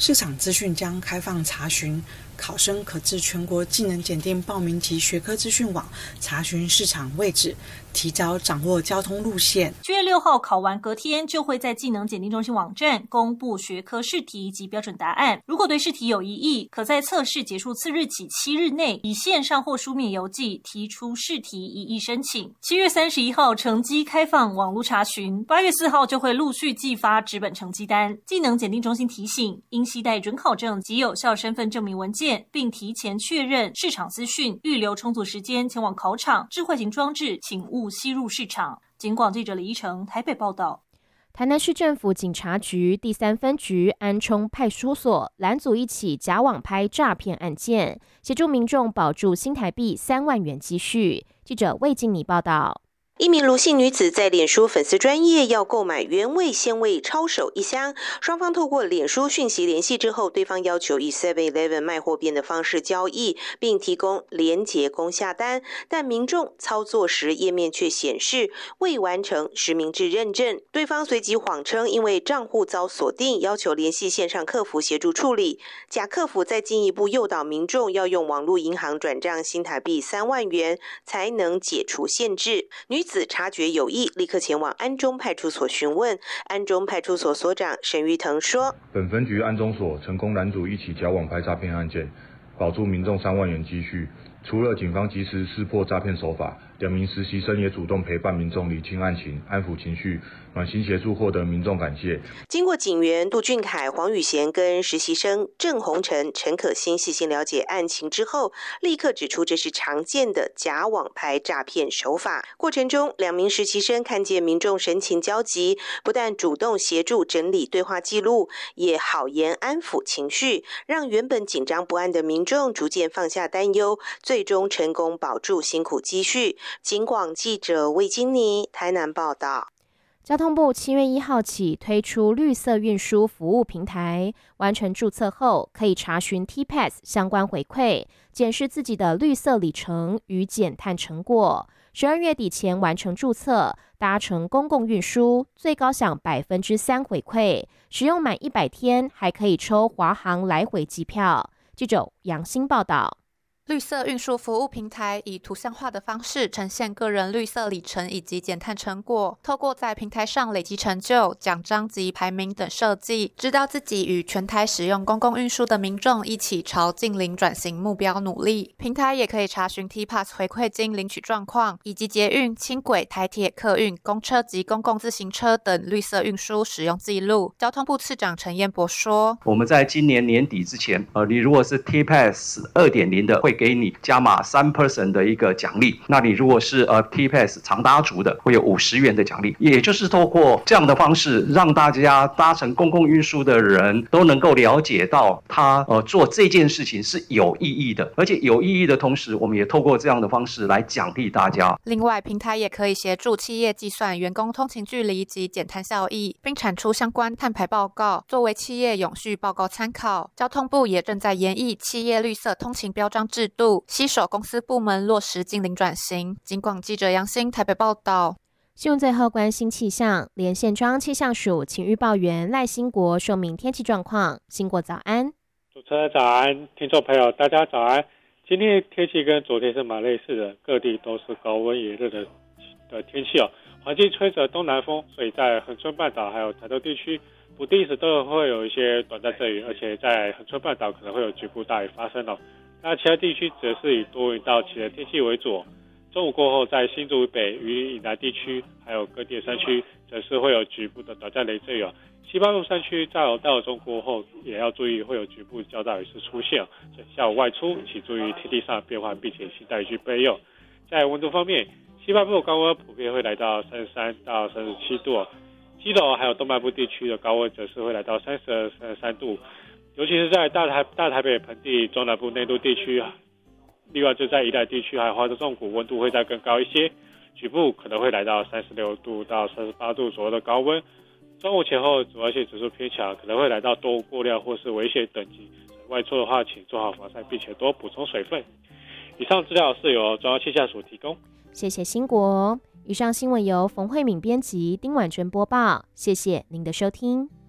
市场资讯将开放查询，考生可至全国技能检定报名及学科资讯网查询市场位置，提早掌握交通路线。 7月6号考完隔天就会在技能检定中心网站公布学科试题及标准答案。如果对试题有疑义，可在测试结束次日起7日内，以线上或书面邮寄提出试题疑义申请。7月31号成绩开放网络查询，8月4号就会陆续寄发纸本成绩单。技能检定中心提醒，应携带准考证及有效身份证明文件，并提前确认市场资讯，预留充足时间前往考场。智慧型装置请勿吸入市场。警广记者李依成台北报道。 台南市政府警察局第3分局安冲派出所拦阻一起假网拍诈骗案件，协助民众保住新台币3万元积蓄。记者魏静妮报道。 一名卢姓女子在脸书粉丝专页要购买原味鲜味抄手1箱，双方透过脸书讯息联系之后，对方要求以 7-Eleven 卖货边的方式交易，并提供连结供下单，但民众操作时页面却显示未完成实名制认证，对方随即谎称因为账户遭锁定，要求联系线上客服协助处理，假客服再进一步诱导民众要用网络银行转账新台币3万元才能解除限制。女子察觉有异，立刻前往安中派出所询问。安中派出所所长沈玉腾说： 本分局安中所成功拦阻一起假网拍诈骗案件，保住民众3万元积蓄。除了警方及时识破诈骗手法，2名实习生也主动陪伴民众理清案情，安抚情绪，暖心协助获得民众感谢。 经过警员杜俊凯、黄宇贤跟实习生郑宏成、陈可欣细心了解案情之后，立刻指出这是常见的假网拍诈骗手法。过程中，2名实习生看见民众神情焦急，不但主动协助整理对话记录，也好言安抚情绪，让原本紧张不安的民众逐渐放下担忧，最终成功保住辛苦积蓄。警广记者魏金妮台南报道。 交通部7月1号起推出绿色运输服务平台，完成注册后可以查询 TPASS 相关回馈，检视自己的绿色里程与减碳成果。12月底前完成注册，搭乘公共运输最高享3%回馈，使用满100天还可以抽华航来回机票。记者杨欣报道。 绿色运输服务平台以图像化的方式呈现个人绿色里程以及减碳成果，透过在平台上累积成就、奖章及排名等设计，知道自己与全台使用公共运输的民众一起朝净零转型目标努力。平台也可以查询 TPASS 回馈金领取状况，以及捷运、轻轨、台铁、客运、公车及公共自行车等绿色运输使用记录。交通部次长陈彦博说： 我们在今年年底之前，你如果是 TPASS 2.0 的，会给你加码3% 的一个奖励，那你如果是TPASS 常搭族的，会有50元的奖励。也就是透过这样的方式，让大家搭乘公共运输的人都能够了解到他做这件事情是有意义的，而且有意义的同时，我们也透过这样的方式来奖励大家。 另外，平台也可以协助企业计算员工通勤距离及减碳效益，并产出相关碳排报告，作为企业永续报告参考。交通部也正在研议企业绿色通勤标章制度，携手公司部门落实净零转型。警广记者杨欣台北报道。 新闻最后关心气象，连线中央气象署请预报员赖兴国说明天气状况。兴国早安。 主持人早安，听众朋友大家早安。今天天气跟昨天是蛮类似的，各地都是高温炎热的天气哦。环境吹着东南风，所以在恒春半岛还有台东地区不定时都会有一些短暂阵雨，而且在恒春半岛可能会有局部大雨发生哦。那其他地区则是以多云到晴的天气为主。中午过后，在新竹以北与以南地区，还有各地的山区，则是会有局部的短暂雷阵雨。西半部山区在到中过后，也要注意会有局部较大雨势出现。下午外出，请注意天气上的变化，并且携带雨具备用。在温度方面，西半部高温普遍会来到33到37度，基隆还有东半部地区的高温则是会来到32、33度。尤其是在大台北盆地中南部内陆地区，另外就在宜兰地区还有花东纵谷，温度会再更高一些，局部可能会来到36度到38度左右的高温。中午前后紫外线指数偏强，可能会来到多过量或是危险等级。外出的话，请做好防晒，并且多补充水分。以上资料是由中央气象署提供。 谢谢兴国。以上新闻由冯慧敏编辑，丁婉珍播报。谢谢您的收听。